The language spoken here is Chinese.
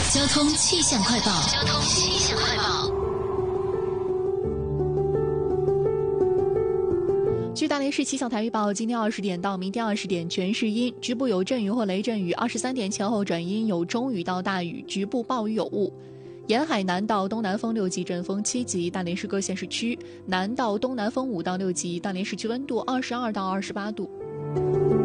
交通气象快报。 据大连市气象台预报，今天20点到明天20点全市阴，局部有阵雨或雷阵雨；23点前后转阴，有中雨到大雨，局部暴雨有雾。沿海南到东南风6级，阵风7级，大连市各县市区；南到东南风5到6级，大连市区温度22到28度。